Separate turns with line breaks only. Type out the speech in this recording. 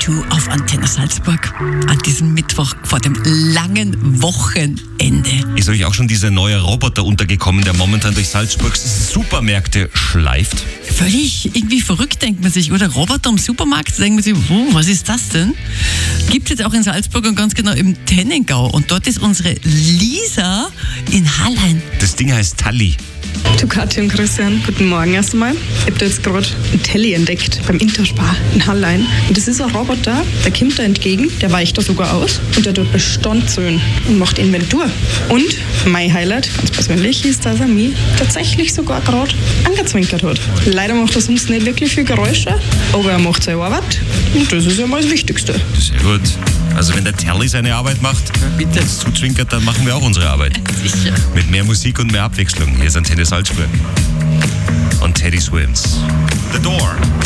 2 auf Antenne Salzburg an diesem Mittwoch vor dem langen Wochenende.
Ist euch auch schon dieser neue Roboter untergekommen, der momentan durch Salzburgs Supermärkte schleift?
Völlig irgendwie verrückt, denkt man sich, oder? Roboter im Supermarkt, da denkt man sich, was ist das denn? Gibt es jetzt auch in Salzburg und ganz genau im Tennengau. Und dort ist unsere Lisa in Hallein.
Das Ding heißt Talli.
Du Katja und Christian, guten Morgen erst einmal. Ich habe da jetzt gerade einen Telly entdeckt beim Interspar in Hallein. Und das ist ein Roboter, der kommt da entgegen, der weicht da sogar aus und der tut Bestand zählen und macht Inventur. Und mein Highlight, ganz persönlich, ist, dass er mich tatsächlich sogar gerade angezwinkert hat. Leider macht er sonst nicht wirklich viel Geräusche, aber er macht seine Arbeit und das ist ja mal das Wichtigste.
Sehr gut. Also wenn der Talli seine Arbeit macht, bitte zuzwinkert, dann machen wir auch unsere Arbeit.
Sicher.
Mit mehr Musik und mehr Abwechslung. Hier ist Antenne Salzburg. Und Teddy Swims. The Door.